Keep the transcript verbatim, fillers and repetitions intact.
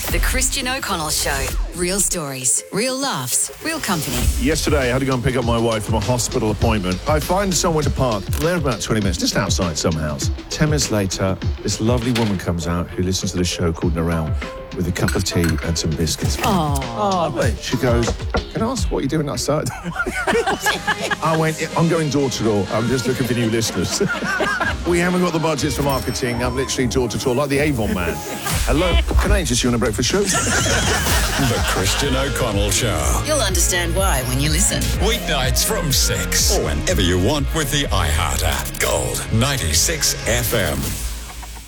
The Christian O'Connell Show. Real stories, real laughs, real company. Yesterday, I had to go and pick up my wife from a hospital appointment. I find somewhere to park. There about twenty minutes, just outside some house. Ten minutes later, this lovely woman comes out who listens to the show called Narelle with a cup of tea and some biscuits. Oh, wait. She goes, can I ask what you're doing outside? I went, I'm going door to door. I'm just looking for new listeners. We haven't got the budgets for marketing. I'm literally door to door, like the Avon man. Hello, can I interest you on a breakfast show? The Christian O'Connell Show. you'll understand why when you listen. Weeknights from six. Or whenever you want with the iHeart app. Gold ninety-six F M.